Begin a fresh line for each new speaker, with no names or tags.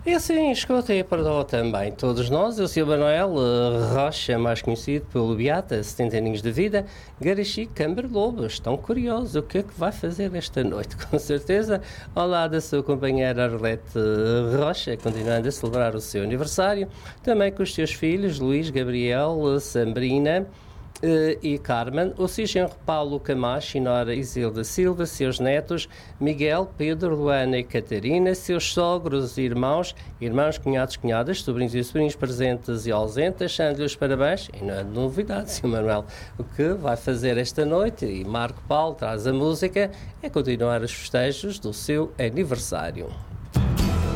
E assim, escuta e perdoa também todos nós. Eu sou o Manuel Rocha, mais conhecido pelo Beata, 70 aninhos de vida, Garaxi Câmara Lobo. Estão curiosos o que é que vai fazer esta noite, com certeza. Ao lado da sua companheira Arlete Rocha, continuando a celebrar o seu aniversário, também com os seus filhos, Luís, Gabriel, Sambrina e Carmen, o seu genro Paulo Camacho e Nora Isilda Silva, seus netos Miguel, Pedro, Luana e Catarina, seus sogros e irmãos, cunhados, cunhadas, sobrinhos e sobrinhos presentes e ausentes, achando-lhe os parabéns, e não é novidade, Sr. Manuel, o que vai fazer esta noite, e Marco Paulo traz a música, é continuar os festejos do seu aniversário.